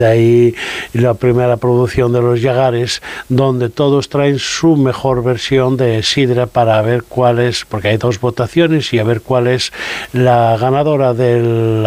De ahí la primera producción de los Llagares, donde todos traen su mejor versión de sidra para ver cuál es, porque hay 2 votaciones, y a ver cuál es la ganadora del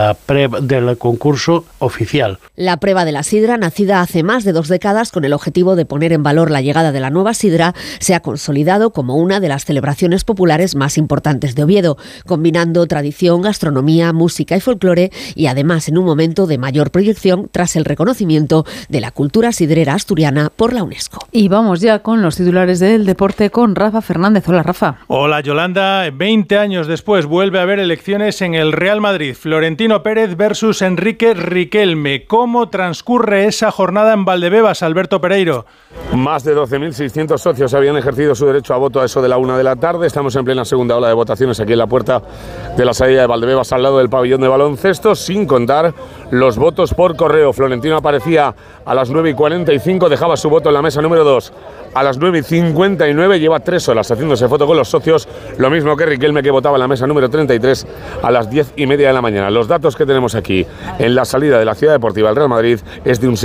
concurso oficial. La prueba de la sidra, nacida hace más de 2 décadas con el objetivo de poner en valor la llegada de la nueva sidra, se ha consolidado como una de las celebraciones populares más importantes de Oviedo, combinando tradición, gastronomía, música y folclore, y además en un momento de mayor proyección tras el reconocimiento de la cultura sidrera asturiana por la UNESCO. Y vamos ya con los titulares del deporte con Rafa Fernández. Hola, Rafa. Hola, Yolanda. 20 años después vuelve a haber elecciones en el Real Madrid. Florentino Pérez versus Enrique Riquelme. ¿Cómo transcurre esa jornada en Valdebebas, Alberto Pereiro? Más de 12.600 socios habían ejercido su derecho a voto a eso de la 1 de la tarde. Estamos en plena segunda ola de votaciones aquí en la puerta de la salida de Valdebebas, al lado del pabellón de baloncesto, sin contar los votos por correo. Florentino aparecía a las 9:45, dejaba su voto en la mesa número 2 a las 9:59, lleva 3 horas haciéndose foto con los socios, lo mismo que Riquelme, que votaba en la mesa número 33 a las 10:30 de la mañana. Los datos que tenemos aquí en la salida de la Ciudad Deportiva del Real Madrid es de un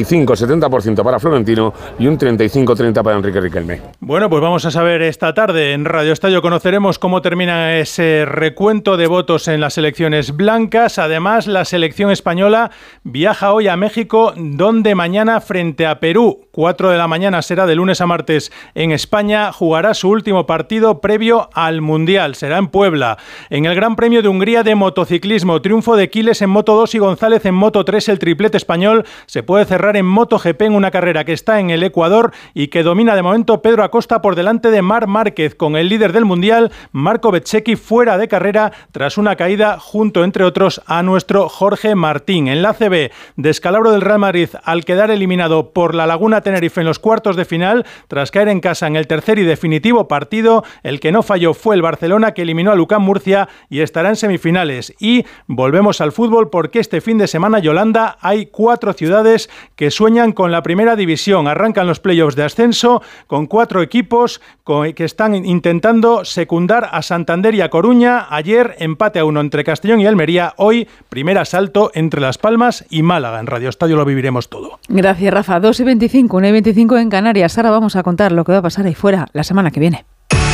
65-70% para Florentino y un 35-30 para Enrique Riquelme. Bueno, pues vamos a saber esta tarde en Radio Estadio, conoceremos cómo termina ese recuento de votos en las elecciones blancas. Además, la selección española viaja hoy a México, donde mañana frente a Perú, 4 de la mañana será de lunes a martes en España, jugará su último partido previo al Mundial, será en Puebla. En el Gran Premio de Hungría de motociclismo, triunfo de Quiles en Moto 2 y González en Moto 3, el triplete español se puede cerrar en MotoGP en una carrera que está en el Ecuador y que domina de momento Pedro Acosta por delante de Marc Márquez, con el líder del Mundial, Marco Bezzecchi, fuera de carrera tras una caída junto, entre otros, a nuestro Jorge Martín. En la ACB, descalabro del Real Madrid al quedar eliminado por la Laguna Tenerife en los cuartos de final, tras caer en casa en el tercer y definitivo partido. El que no falló fue el Barcelona, que eliminó a Lucán Murcia y estará en semifinales. Y volvemos al fútbol, porque este fin de semana, Yolanda, hay 4 ciudades que sueñan con la primera división. Arrancan los playoffs de ascenso con 4 equipos que están intentando secundar a Santander y a Coruña. Ayer empate a 1 entre Castellón y Almería. Hoy primer asalto entre Las Palmas y Málaga. En Radio Estadio lo viviremos todo. Gracias, Rafa. 2:25, 1:25 en Canarias. Ahora vamos a contar lo que va a pasar ahí fuera la semana que viene.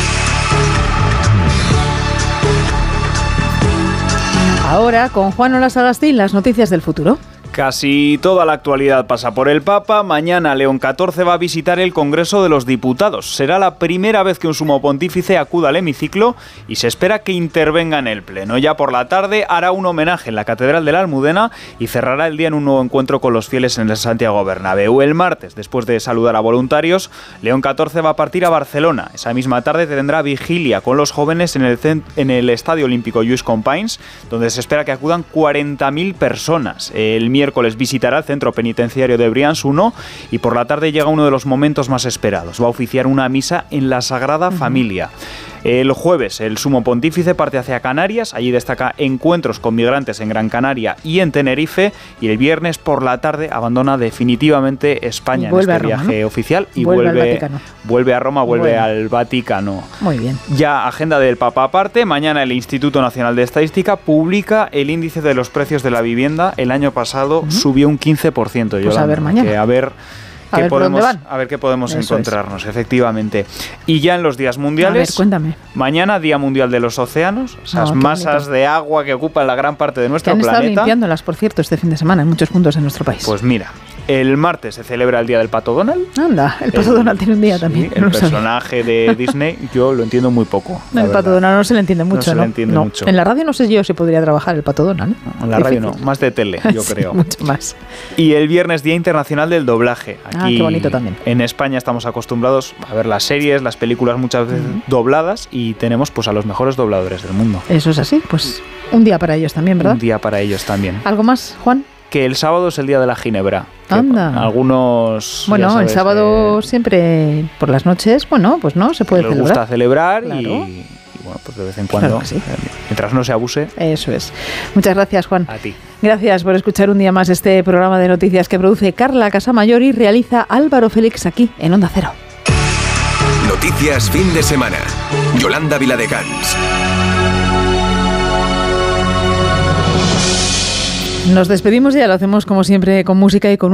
Ahora con Juan Olasagasti, las noticias del futuro. Casi toda la actualidad pasa por el Papa. Mañana León XIV va a visitar el Congreso de los Diputados. Será la primera vez que un sumo pontífice acuda al hemiciclo y se espera que intervenga en el Pleno. Ya por la tarde hará un homenaje en la Catedral de la Almudena y cerrará el día en un nuevo encuentro con los fieles en el Santiago Bernabéu. El martes, después de saludar a voluntarios, León XIV va a partir a Barcelona. Esa misma tarde tendrá vigilia con los jóvenes en el Estadio Olímpico Lluís Companys, donde se espera que acudan 40.000 personas. El miércoles visitará el centro penitenciario de Brians 1 y por la tarde llega uno de los momentos más esperados. Va a oficiar una misa en la Sagrada Familia. El jueves el sumo pontífice parte hacia Canarias, allí destaca encuentros con migrantes en Gran Canaria y en Tenerife, y el viernes por la tarde abandona definitivamente España en este viaje oficial y vuelve a Roma, vuelve al Vaticano. Muy bien. Ya agenda del Papa aparte, mañana el Instituto Nacional de Estadística publica el índice de los precios de la vivienda. El año pasado subió un 15%. Pues Yolanda, a ver mañana. A ver qué podemos encontrarnos, efectivamente. Y ya en los días mundiales, cuéntame. Mañana Día Mundial de los Océanos, esas masas de agua que ocupan la gran parte de nuestro planeta. Han estado limpiándolas, por cierto, este fin de semana en muchos puntos de nuestro país. Pues mira, el martes se celebra el Día del Pato Donald. Anda, el Pato Donald tiene un día también. El personaje de Disney, yo lo entiendo muy poco. El Pato Donald no se le entiende mucho, ¿no? Se le entiende mucho. En la radio no sé yo si podría trabajar el Pato Donald. En la radio no, más de tele, yo creo. Mucho más. Y el viernes, Día Internacional del Doblaje. Aquí, qué bonito también. En España estamos acostumbrados a ver las series, las películas muchas veces dobladas, y tenemos pues a los mejores dobladores del mundo. Eso es así, pues un día para ellos también, ¿verdad? Un día para ellos también. ¿Algo más, Juan? Que el sábado es el día de la ginebra. Anda. Algunos... Bueno, sabes, el sábado siempre por las noches, bueno, pues no, se puede celebrar. Les gusta celebrar, claro. y bueno, pues de vez en cuando, claro sí. Mientras no se abuse. Eso es. Muchas gracias, Juan. A ti. Gracias por escuchar un día más este programa de noticias que produce Carla Casamayor y realiza Álvaro Félix aquí en Onda Cero. Noticias fin de semana. Yolanda Viladecans. Nos despedimos ya, lo hacemos como siempre con música y con